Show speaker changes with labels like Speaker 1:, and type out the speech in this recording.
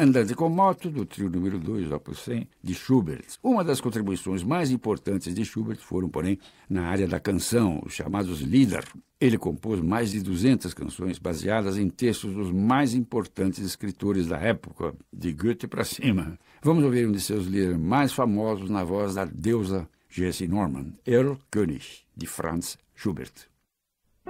Speaker 1: Andante com Moto, do trio número 2, opus 100, de Schubert. Uma das contribuições mais importantes de Schubert foram, porém, na área da canção, os chamados Lieder. Ele compôs mais de 200 canções baseadas em textos dos mais importantes escritores da época, de Goethe para cima. Vamos ouvir um de seus Lieder mais famosos na voz da deusa Jessie Norman, Erlkönig, de Franz Schubert.